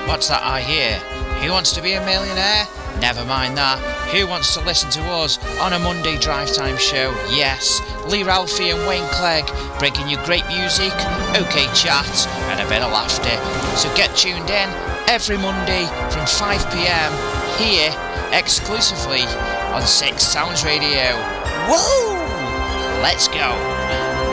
What's that I hear? Who wants to be a millionaire? Never mind that. Who wants to listen to us on a Monday drive time show? Yes, Lee Ralphie and Wayne Clegg, bringing you great music, okay chat, and a bit of laughter. So get tuned in every Monday from 5 p.m. here exclusively on Six Sounds Radio. Woo! Let's go.